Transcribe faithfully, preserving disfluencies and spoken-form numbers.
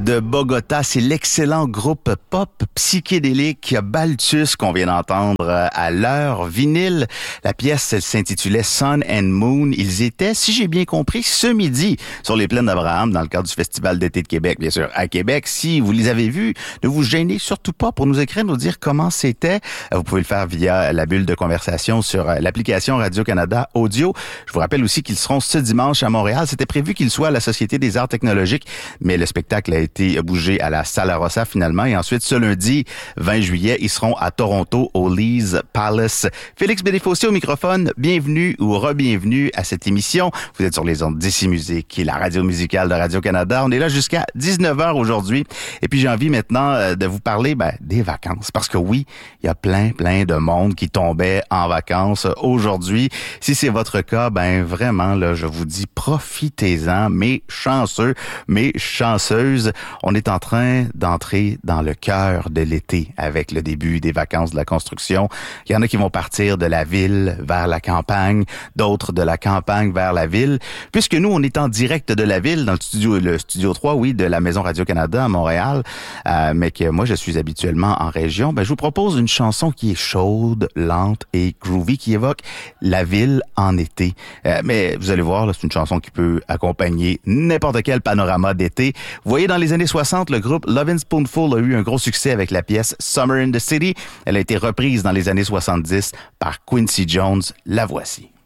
de Bogota. C'est l'excellent groupe pop psychédélique Balthus qu'on vient d'entendre à l'heure vinyle. La pièce, elle s'intitulait Sun and Moon. Ils étaient, si j'ai bien compris, ce midi sur les plaines d'Abraham dans le cadre du Festival d'été de Québec, bien sûr, à Québec. Si vous les avez vus, ne vous gênez surtout pas pour nous écrire, nous dire comment c'était. Vous pouvez le faire via la bulle de conversation sur l'application Radio-Canada Audio. Je vous rappelle aussi qu'ils seront ce dimanche à Montréal. C'était prévu qu'ils soient à la Société des arts technologiques, mais le spectacle a été bougé à la Salle Rossa finalement. Et ensuite, ce lundi vingt juillet, ils seront à Toronto au Lee's Palace. Félix Bédéfossé au microphone. Bienvenue ou re-bienvenue à cette émission. Vous êtes sur les ondes d'Ici Musique, la radio musicale de Radio-Canada. On est là jusqu'à dix-neuf heures aujourd'hui. Et puis, j'ai envie maintenant de vous parler ben, des vacances. Parce que oui, il y a plein, plein de monde qui tombait en vacances aujourd'hui. Si c'est votre cas, ben vraiment, là, je vous dis, profitez-en, mes chanceux, mes chanceuses. On est en train d'entrer dans le cœur de l'été avec le début des vacances de la construction. Il y en a qui vont partir de la ville vers la campagne, d'autres de la campagne vers la ville. Puisque nous, on est en direct de la ville, dans le studio, le studio trois, oui, de la Maison Radio-Canada à Montréal, euh, mais que moi, je suis habituellement en région, ben, je vous propose une chanson qui est chaude, lente et groovy, qui évoque la ville en été. Euh, mais vous allez voir, là, c'est une chanson qui peut accompagner n'importe quel panorama d'été. Vous voyez, dans les années soixante, le groupe Lovin' Spoonful a eu un gros succès avec la pièce Summer in the City. Elle a été reprise dans les années soixante-dix par Quincy Jones. La voici.